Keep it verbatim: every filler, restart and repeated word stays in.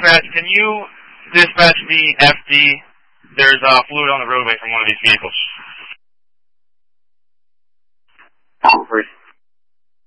dispatch, can you dispatch the F D? There's uh, fluid on the roadway from one of these vehicles.